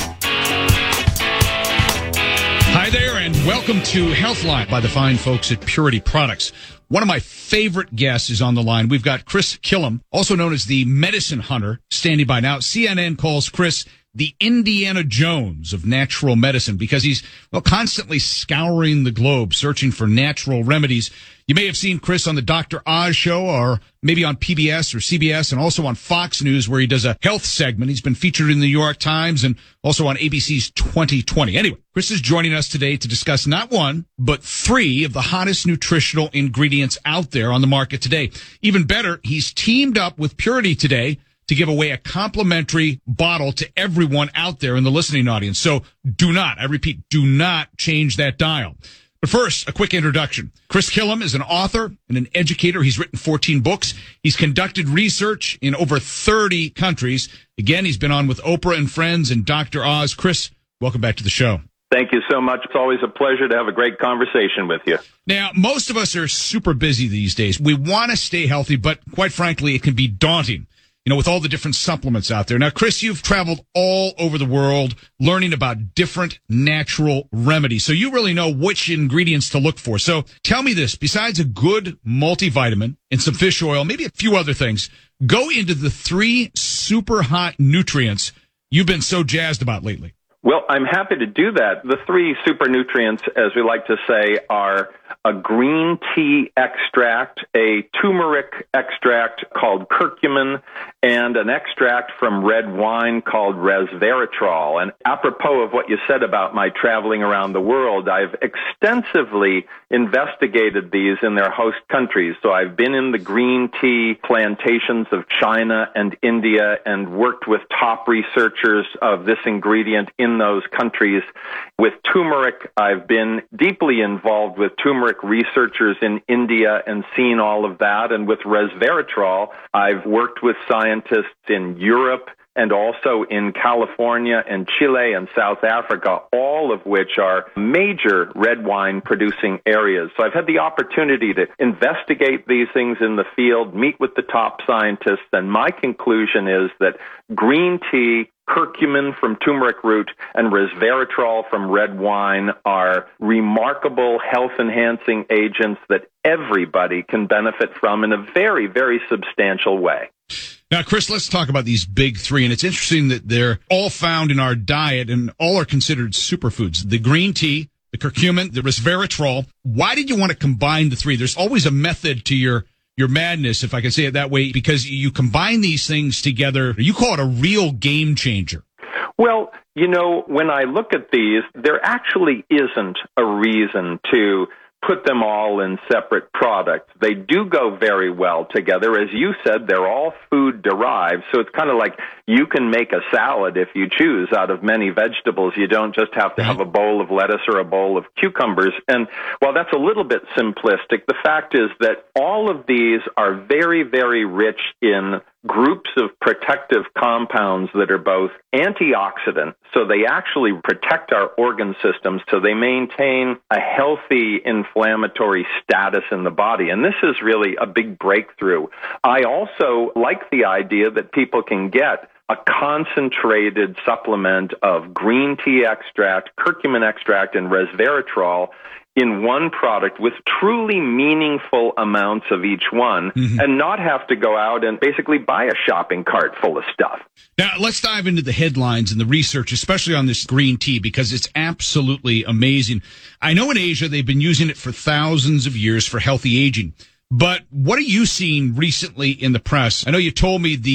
Hi there, and welcome to Healthline by the fine folks at Purity Products. One of my favorite guests is on the line. We've got Chris Killam, also known as the Medicine Hunter, standing by now. C N N calls Chris the Indiana Jones of natural medicine because he's, well, constantly scouring the globe, searching for natural remedies. You may have seen Chris on the Doctor Oz show, or maybe on P B S or C B S, and also on Fox News, where he does a health segment. He's been featured in the New York Times and also on A B C's twenty twenty. Anyway, Chris is joining us today to discuss not one, but three of the hottest nutritional ingredients out there on the market today. Even better, he's teamed up with Purity today to give away a complimentary bottle to everyone out there in the listening audience. So do not, I repeat, do not change that dial. But first, a quick introduction. Chris Killam is an author and an educator. He's written fourteen books. He's conducted research in over thirty countries. Again, he's been on with Oprah and Friends and Doctor Oz. Chris, welcome back to the show. Thank you so much. It's always a pleasure to have a great conversation with you. Now, most of us are super busy these days. We want to stay healthy, but quite frankly, it can be daunting, you know, with all the different supplements out there. Now, Chris, you've traveled all over the world learning about different natural remedies, so you really know which ingredients to look for. So tell me this, besides a good multivitamin and some fish oil, maybe a few other things, go into the three super hot nutrients you've been so jazzed about lately. Well, I'm happy to do that. The three super nutrients, as we like to say, are a green tea extract, a turmeric extract called curcumin, and an extract from red wine called resveratrol. And apropos of what you said about my traveling around the world, I've extensively investigated these in their host countries. So I've been in the green tea plantations of China and India and worked with top researchers of this ingredient in those countries. With turmeric, I've been deeply involved with turmeric researchers in India and seen all of that. And with resveratrol, I've worked with scientists in Europe and also in California and Chile and South Africa, all of which are major red wine producing areas. So I've had the opportunity to investigate these things in the field, meet with the top scientists, and my conclusion is that green tea, curcumin from turmeric root, and resveratrol from red wine are remarkable health-enhancing agents that everybody can benefit from in a very, very substantial way. Now, Chris, let's talk about these big three. And it's interesting that they're all found in our diet and all are considered superfoods. The green tea, the curcumin, the resveratrol. Why did you want to combine the three? There's always a method to your your madness, if I can say it that way, because you combine these things together. You call it a real game changer. Well, you know, when I look at these, there actually isn't a reason to put them all in separate products. They do go very well together. As you said, they're all food derived, so it's kind of like you can make a salad if you choose out of many vegetables. You don't just have to have a bowl of lettuce or a bowl of cucumbers. And while that's a little bit simplistic, the fact is that all of these are very, very rich in groups of protective compounds that are both antioxidant, so they actually protect our organ systems, so they maintain a healthy inflammatory status in the body. And this is really a big breakthrough. I also like the idea that people can get a concentrated supplement of green tea extract, curcumin extract, and resveratrol in one product with truly meaningful amounts of each one, mm-hmm. and not have to go out and basically buy a shopping cart full of stuff. Now, let's dive into the headlines and the research, especially on this green tea, because it's absolutely amazing. I know in Asia they've been using it for thousands of years for healthy aging. But what are you seeing recently in the press? I know you told me the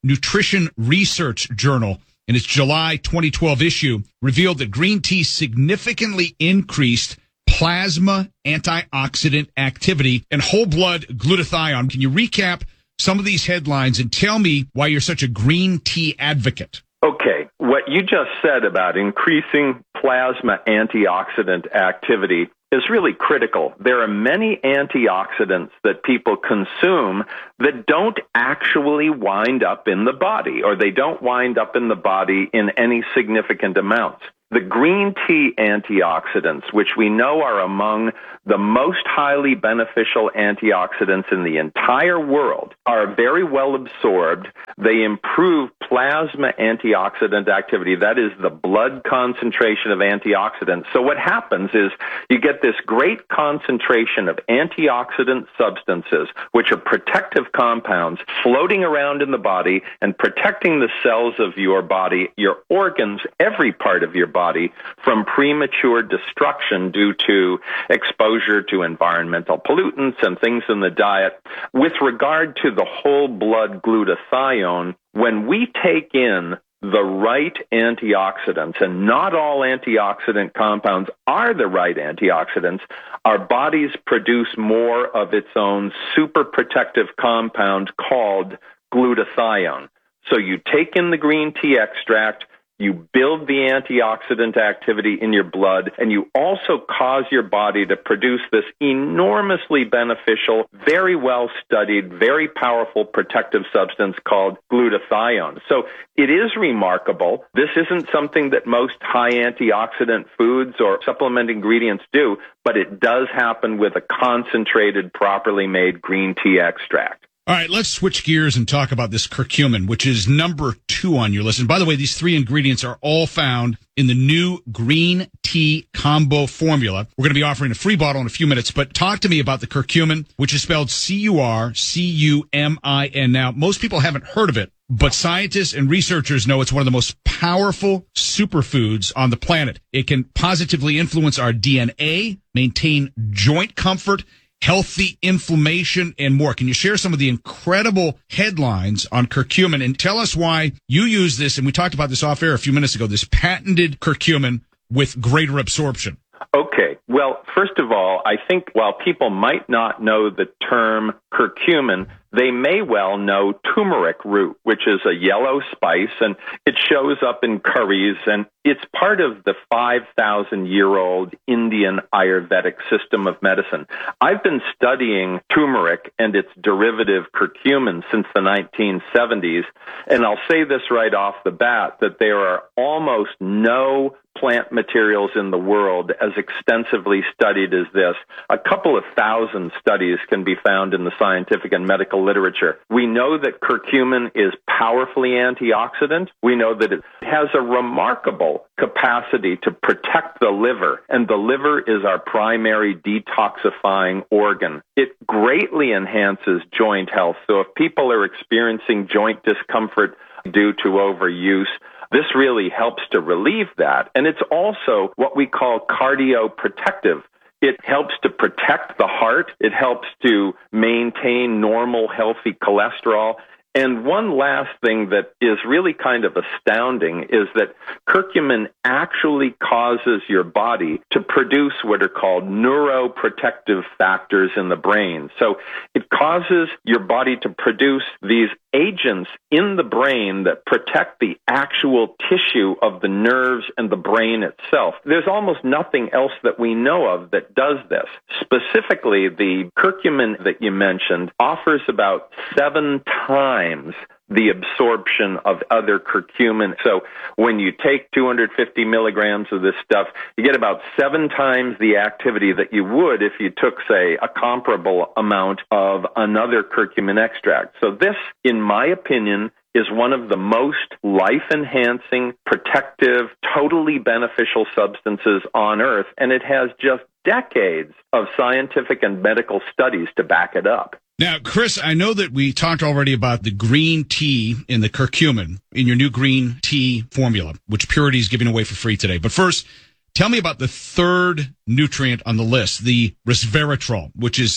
Nutrition Research Journal, in its July twenty twelve issue, revealed that green tea significantly increased plasma antioxidant activity and whole blood glutathione. Can you recap some of these headlines and tell me why you're such a green tea advocate? Okay, what you just said about increasing plasma antioxidant activity is really critical. There are many antioxidants that people consume that don't actually wind up in the body, or they don't wind up in the body in any significant amounts. The green tea antioxidants, which we know are among the most highly beneficial antioxidants in the entire world, are very well absorbed. They improve plasma antioxidant activity. That is the blood concentration of antioxidants. So what happens is you get this great concentration of antioxidant substances, which are protective compounds, floating around in the body and protecting the cells of your body, your organs, every part of your body. body from premature destruction due to exposure to environmental pollutants and things in the diet. With regard to the whole blood glutathione, when we take in the right antioxidants, and not all antioxidant compounds are the right antioxidants, our bodies produce more of its own super protective compound called glutathione. So you take in the green tea extract, you build the antioxidant activity in your blood, and you also cause your body to produce this enormously beneficial, very well-studied, very powerful protective substance called glutathione. So it is remarkable. This isn't something that most high antioxidant foods or supplement ingredients do, but it does happen with a concentrated, properly made green tea extract. All right, let's switch gears and talk about this curcumin, which is number two on your list. And by the way, these three ingredients are all found in the new green tea combo formula. We're going to be offering a free bottle in a few minutes, but talk to me about the curcumin, which is spelled C U R C U M I N. Now, most people haven't heard of it, but scientists and researchers know it's one of the most powerful superfoods on the planet. It can positively influence our D N A, maintain joint comfort, healthy inflammation, and more. Can you share some of the incredible headlines on curcumin and tell us why you use this, and we talked about this off air a few minutes ago, this patented curcumin with greater absorption? Okay. Well, first of all, I think while people might not know the term curcumin, they may well know turmeric root, which is a yellow spice, and it shows up in curries, and it's part of the five thousand year old Indian Ayurvedic system of medicine. I've been studying turmeric and its derivative curcumin since the nineteen seventies, and I'll say this right off the bat, that there are almost no plant materials in the world as extensively studied as this. A couple of thousand studies can be found in the scientific and medical literature. We know that curcumin is powerfully antioxidant. We know that it has a remarkable capacity to protect the liver, and the liver is our primary detoxifying organ. It greatly enhances joint health. So if people are experiencing joint discomfort due to overuse, this really helps to relieve that. And it's also what we call cardioprotective. It helps to protect the heart. It helps to maintain normal, healthy cholesterol. And one last thing that is really kind of astounding is that curcumin actually causes your body to produce what are called neuroprotective factors in the brain. So it causes your body to produce these agents in the brain that protect the actual tissue of the nerves and the brain itself. There's almost nothing else that we know of that does this. Specifically, the curcumin that you mentioned offers about seven times the absorption of other curcumin. So when you take two hundred fifty milligrams of this stuff, you get about seven times the activity that you would if you took, say, a comparable amount of another curcumin extract. So this, in my opinion, is one of the most life-enhancing, protective, totally beneficial substances on Earth, and it has just decades of scientific and medical studies to back it up. Now, Chris, I know that we talked already about the green tea in the curcumin in your new green tea formula, which Purity is giving away for free today. But first, tell me about the third nutrient on the list, the resveratrol, which is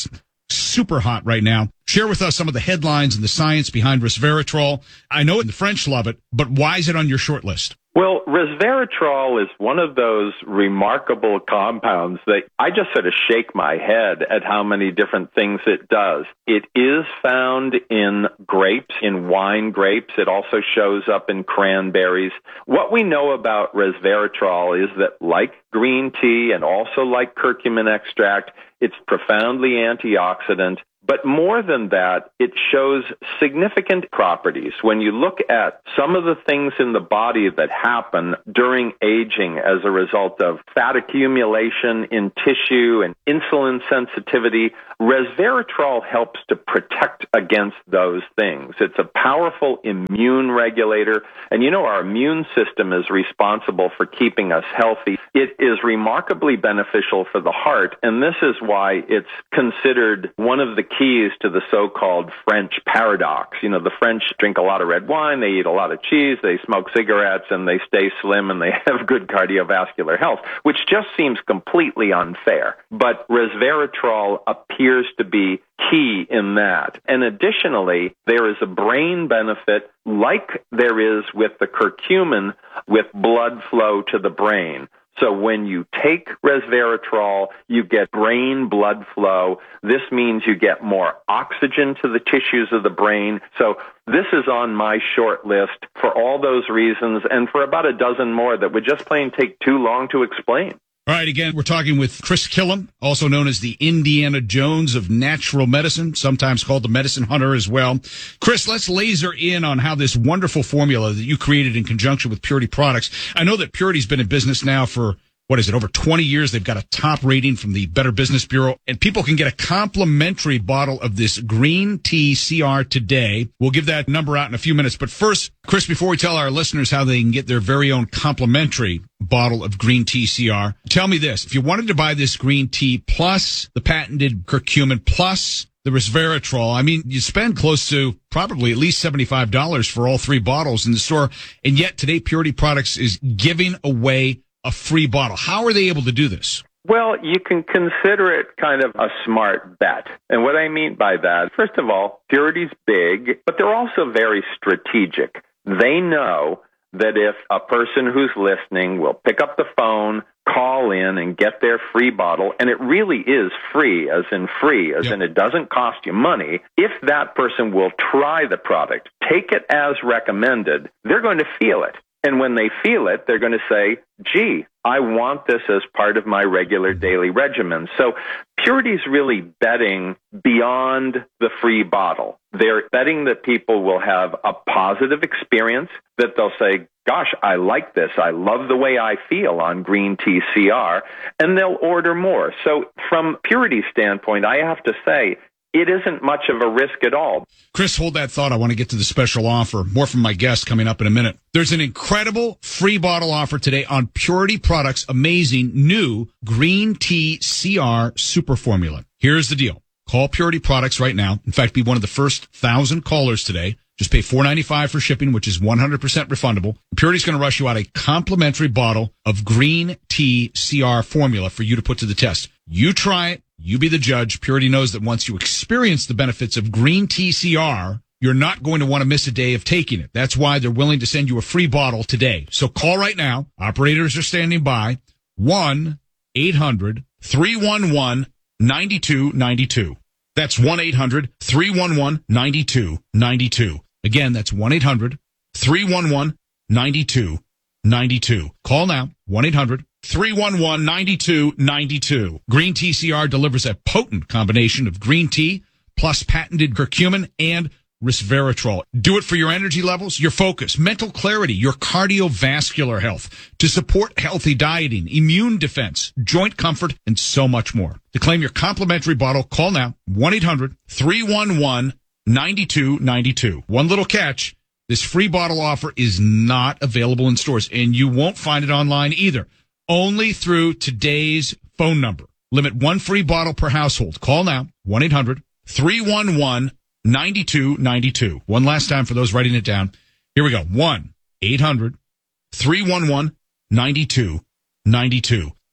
super hot right now. Share with us some of the headlines and the science behind resveratrol. I know the French love it, but why is it on your short list? Well, resveratrol is one of those remarkable compounds that I just sort of shake my head at how many different things it does. It is found in grapes, in wine grapes. It also shows up in cranberries. What we know about resveratrol is that, like green tea and also like curcumin extract, it's profoundly antioxidant. But more than that, it shows significant properties. When you look at some of the things in the body that happen during aging as a result of fat accumulation in tissue and insulin sensitivity, resveratrol helps to protect against those things. It's a powerful immune regulator. And you know, our immune system is responsible for keeping us healthy. It is remarkably beneficial for the heart. And this is why it's considered one of the keys to the so-called French paradox. You know, the French drink a lot of red wine, they eat a lot of cheese, they smoke cigarettes, and they stay slim, and they have good cardiovascular health, which just seems completely unfair. But resveratrol appears to be key in that. And additionally, there is a brain benefit like there is with the curcumin with blood flow to the brain. So when you take resveratrol, you get brain blood flow. This means you get more oxygen to the tissues of the brain. So this is on my short list for all those reasons and for about a dozen more that would just plain take too long to explain. All right, again, we're talking with Chris Killam, also known as the Indiana Jones of natural medicine, sometimes called the medicine hunter as well. Chris, let's laser in on how this wonderful formula that you created in conjunction with Purity Products. I know that Purity's been in business now for, what is it, over twenty years. They've got a top rating from the Better Business Bureau, and people can get a complimentary bottle of this green tea C R today. We'll give that number out in a few minutes. But first, Chris, before we tell our listeners how they can get their very own complimentary bottle of green tea C R, tell me this. If you wanted to buy this green tea plus the patented curcumin plus the resveratrol, I mean, you spend close to probably at least seventy-five dollars for all three bottles in the store. And yet today, Purity Products is giving away a free bottle. How are they able to do this? Well, you can consider it kind of a smart bet. And what I mean by that, first of all, Purity's big, but they're also very strategic. They know that if a person who's listening will pick up the phone, call in, and get their free bottle, and it really is free, as in free, as yep. in it doesn't cost you money, if that person will try the product, take it as recommended, they're going to feel it. And when they feel it, they're going to say, gee, I want this as part of my regular daily regimen. So Purity's really betting beyond the free bottle. They're betting that people will have a positive experience, that they'll say, gosh, I like this. I love the way I feel on green tea C R, and they'll order more. So from Purity's standpoint, I have to say, it isn't much of a risk at all. Chris, hold that thought. I want to get to the special offer. More from my guest coming up in a minute. There's an incredible free bottle offer today on Purity Products' amazing new green tea C R super formula. Here's the deal. Call Purity Products right now. In fact, be one of the first thousand callers today. Just pay four dollars and ninety-five cents for shipping, which is one hundred percent refundable. Purity's going to rush you out a complimentary bottle of green tea C R formula for you to put to the test. You try it. You be the judge. Purity knows that once you experience the benefits of green tea C R, you're not going to want to miss a day of taking it. That's why they're willing to send you a free bottle today. So call right now. Operators are standing by. one eight hundred three one one nine two nine two. That's one eight hundred three one one nine two nine two. Again, that's one eight hundred three one one nine two nine two. Call now. one eight hundred three one one nine two nine two. Green Tea C R delivers a potent combination of green tea plus patented curcumin and resveratrol. Do it for your energy levels, your focus, mental clarity, your cardiovascular health, to support healthy dieting, immune defense, joint comfort, and so much more. To claim your complimentary bottle, call now. one eight hundred three one one nine two nine two. One little catch. This free bottle offer is not available in stores, and you won't find it online either. Only through today's phone number. Limit one free bottle per household. Call now. one eight hundred three one one nine two nine two. One last time for those writing it down. Here we go. one eight hundred three one one nine two nine two.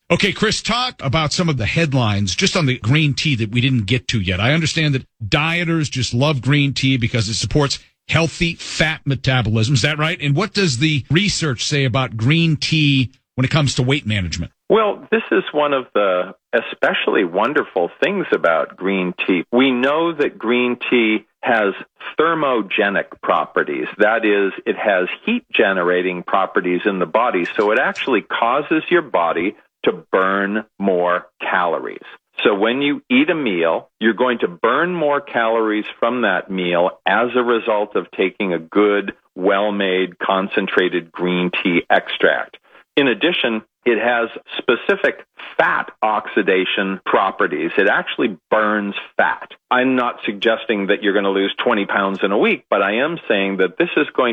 Okay, Chris, talk about some of the headlines just on the green tea that we didn't get to yet. I understand that dieters just love green tea because it supports healthy fat metabolism. Is that right? And what does the research say about green tea when it comes to weight management? Well, this is one of the especially wonderful things about green tea. We know that green tea has thermogenic properties. That is, it has heat-generating properties in the body, so it actually causes your body to burn more calories. So when you eat a meal, you're going to burn more calories from that meal as a result of taking a good, well-made, concentrated green tea extract. In addition, it has specific fat oxidation properties. It actually burns fat. I'm not suggesting that you're going to lose twenty pounds in a week, but I am saying that this is going